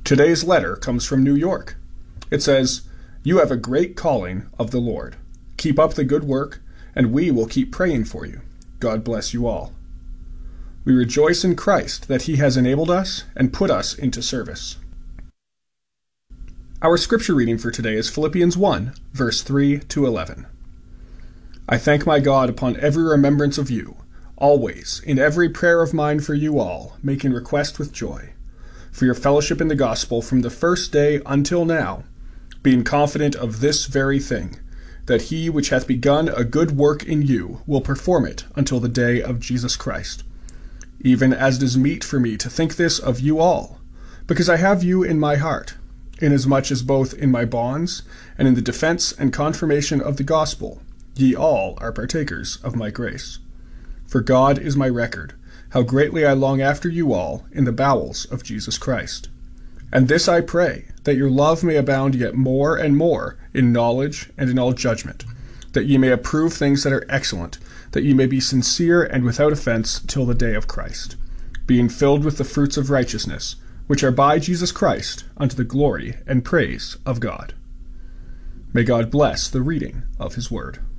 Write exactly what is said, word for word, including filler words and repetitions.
Today's letter comes from New York. It says, "You have a great calling of the Lord. Keep up the good work, and we will keep praying for you. God bless you all." We rejoice in Christ that he has enabled us and put us into service. Our scripture reading for today is Philippians one, verse three to eleven. I thank my God upon every remembrance of you, always, in every prayer of mine for you all, making request with joy, for your fellowship in the gospel from the first day until now, being confident of this very thing, that he which hath begun a good work in you will perform it until the day of Jesus Christ. Even as it is meet for me to think this of you all, because I have you in my heart, inasmuch as both in my bonds and in the defense and confirmation of the gospel, ye all are partakers of my grace. For God is my record, how greatly I long after you all in the bowels of Jesus Christ. And this I pray, that your love may abound yet more and more in knowledge and in all judgment, that ye may approve things that are excellent, that ye may be sincere and without offense till the day of Christ, being filled with the fruits of righteousness, which are by Jesus Christ, unto the glory and praise of God. May God bless the reading of his word.